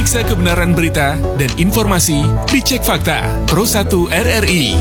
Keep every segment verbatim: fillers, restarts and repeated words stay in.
Periksa kebenaran berita dan informasi di Cek Fakta Pro satu R R I.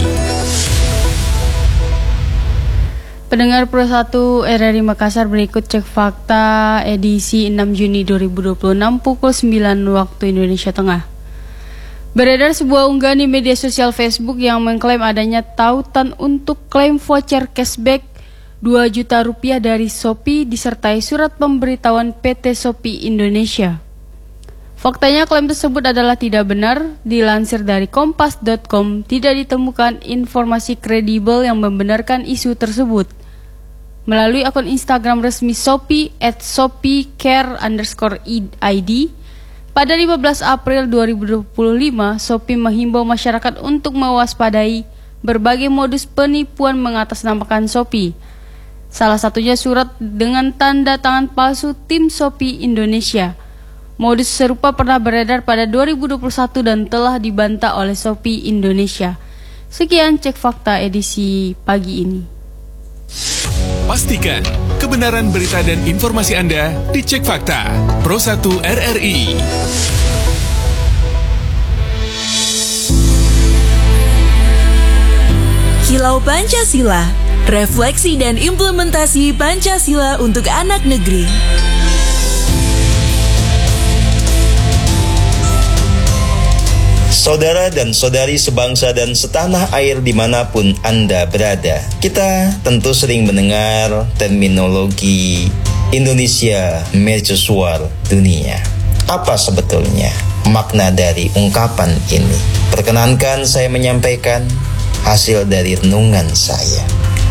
Pendengar Pro satu R R I Makassar, berikut Cek Fakta edisi enam Juni dua ribu dua puluh enam pukul sembilan waktu Indonesia Tengah. Beredar sebuah unggahan di media sosial Facebook yang mengklaim adanya tautan untuk klaim voucher cashback dua juta rupiah dari Shopee disertai surat pemberitahuan P T Shopee Indonesia. Faktanya klaim tersebut adalah tidak benar. Dilansir dari kompas titik com, tidak ditemukan informasi kredibel yang membenarkan isu tersebut. Melalui akun Instagram resmi Shopee at shopeecare underscore id, pada lima belas April dua ribu dua puluh lima, Shopee menghimbau masyarakat untuk mewaspadai berbagai modus penipuan mengatasnamakan Shopee. Salah satunya surat dengan tanda tangan palsu tim Shopee Indonesia. Modus serupa pernah beredar pada dua ribu dua puluh satu dan telah dibantah oleh Shopee Indonesia. Sekian Cek Fakta edisi pagi ini. Pastikan kebenaran berita dan informasi Anda di Cek Fakta Pro satu R R I. Kilau Pancasila, refleksi dan implementasi Pancasila untuk anak negeri. Saudara dan saudari sebangsa dan setanah air dimanapun Anda berada, kita tentu sering mendengar terminologi Indonesia Mercusuar Dunia. Apa sebetulnya makna dari ungkapan ini? Perkenankan saya menyampaikan hasil dari renungan saya.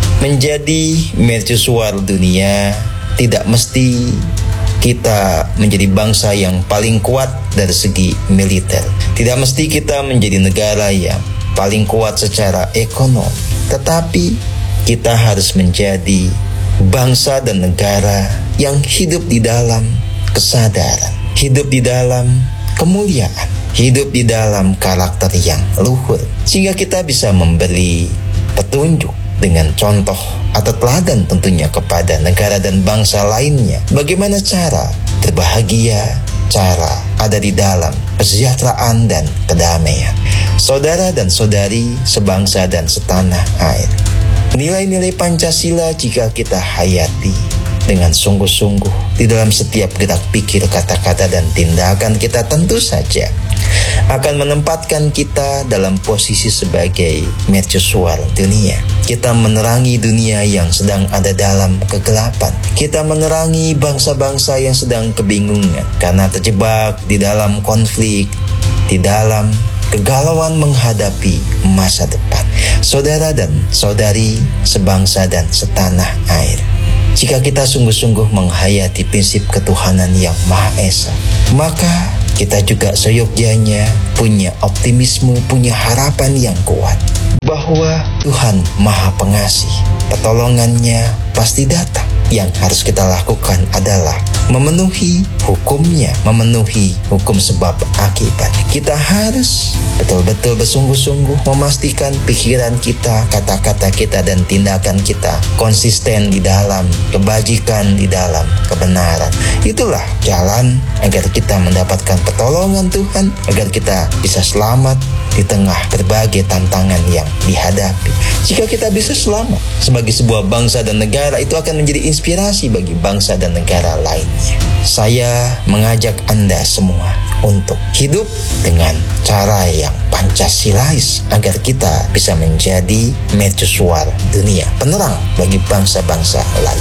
Menjadi mercusuar dunia tidak mesti kita menjadi bangsa yang paling kuat dari segi militer. Tidak mesti kita menjadi negara yang paling kuat secara ekonomi. Tetapi kita harus menjadi bangsa dan negara yang hidup di dalam kesadaran, hidup di dalam kemuliaan, hidup di dalam karakter yang luhur, sehingga kita bisa memberi petunjuk dengan contoh atau teladan tentunya kepada negara dan bangsa lainnya. Bagaimana cara berbahagia, cara ada di dalam kesejahteraan dan kedamaian. Saudara dan saudari sebangsa dan setanah air, nilai-nilai Pancasila jika kita hayati dengan sungguh-sungguh di dalam setiap gerak pikir, kata-kata dan tindakan kita, tentu saja akan menempatkan kita dalam posisi sebagai mercusuar dunia. Kita menerangi dunia yang sedang ada dalam kegelapan. Kita menerangi bangsa-bangsa yang sedang kebingungan karena terjebak di dalam konflik, di dalam kegalauan menghadapi masa depan. Saudara dan saudari sebangsa dan setanah air, jika kita sungguh-sungguh menghayati prinsip ketuhanan yang Maha Esa, maka kita juga seyogyanya punya optimisme, punya harapan yang kuat bahwa Tuhan Maha Pengasih, pertolongannya pasti datang. Yang harus kita lakukan adalah memenuhi hukumnya, memenuhi hukum sebab akibat. Kita harus betul-betul bersungguh-sungguh memastikan pikiran kita, kata-kata kita, dan tindakan kita konsisten di dalam kebajikan, di dalam kebenaran. Itulah jalan agar kita mendapatkan pertolongan Tuhan, agar kita bisa selamat di tengah berbagai tantangan yang dihadapi. Jika kita bisa selamat sebagai sebuah bangsa dan negara, itu akan menjadi inspirasi bagi bangsa dan negara lainnya. Saya mengajak Anda semua untuk hidup dengan cara yang Pancasilais agar kita bisa menjadi mercusuar dunia, penerang bagi bangsa-bangsa lain.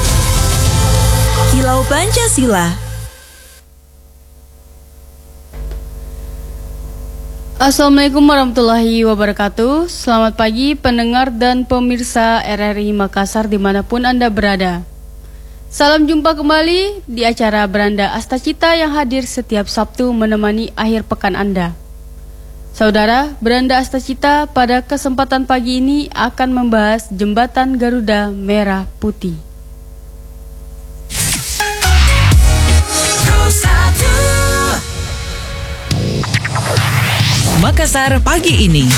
Kilau Pancasila. Assalamualaikum warahmatullahi wabarakatuh. Selamat pagi pendengar dan pemirsa R R I Makassar dimanapun Anda berada. Salam jumpa kembali di acara Beranda Astacita yang hadir setiap Sabtu menemani akhir pekan Anda. Saudara, Beranda Astacita pada kesempatan pagi ini akan membahas Jembatan Garuda Merah Putih. Makassar pagi ini.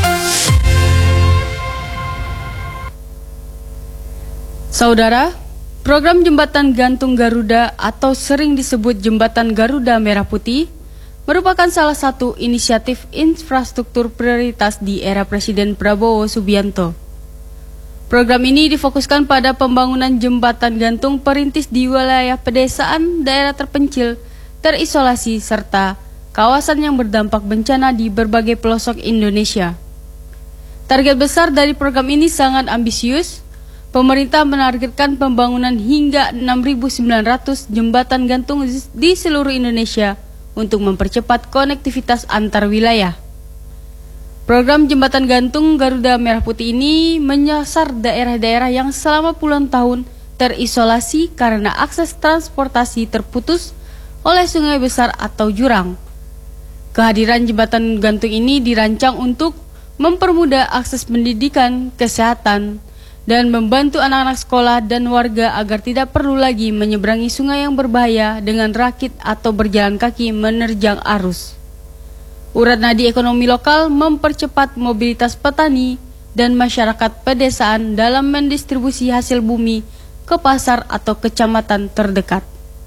Saudara, Program Jembatan Gantung Garuda atau sering disebut Jembatan Garuda Merah Putih merupakan salah satu inisiatif infrastruktur prioritas di era Presiden Prabowo Subianto. Program ini difokuskan pada pembangunan jembatan gantung perintis di wilayah pedesaan, daerah terpencil, terisolasi, serta kawasan yang berdampak bencana di berbagai pelosok Indonesia. Target besar dari program ini sangat ambisius. Pemerintah menargetkan pembangunan hingga enam ribu sembilan ratus jembatan gantung di seluruh Indonesia untuk mempercepat konektivitas antar wilayah. Program Jembatan Gantung Garuda Merah Putih ini menyasar daerah-daerah yang selama puluhan tahun terisolasi karena akses transportasi terputus oleh sungai besar atau jurang. Kehadiran jembatan gantung ini dirancang untuk mempermudah akses pendidikan, kesehatan, dan membantu anak-anak sekolah dan warga agar tidak perlu lagi menyeberangi sungai yang berbahaya dengan rakit atau berjalan kaki menerjang arus. Urat nadi ekonomi lokal mempercepat mobilitas petani dan masyarakat pedesaan dalam mendistribusi hasil bumi ke pasar atau kecamatan terdekat.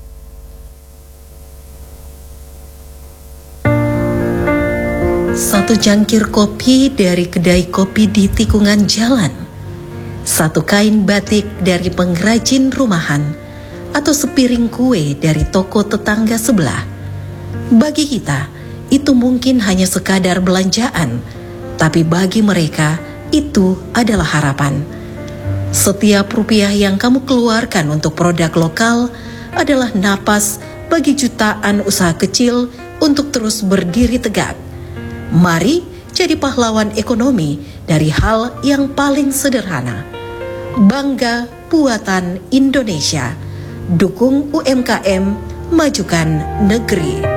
Satu cangkir kopi dari kedai kopi di tikungan jalan, satu kain batik dari pengrajin rumahan, atau sepiring kue dari toko tetangga sebelah. Bagi kita, itu mungkin hanya sekadar belanjaan, tapi bagi mereka itu adalah harapan. Setiap rupiah yang kamu keluarkan untuk produk lokal adalah napas bagi jutaan usaha kecil untuk terus berdiri tegak. Mari jadi pahlawan ekonomi dari hal yang paling sederhana. Bangga buatan Indonesia. Dukung U M K M, majukan negeri.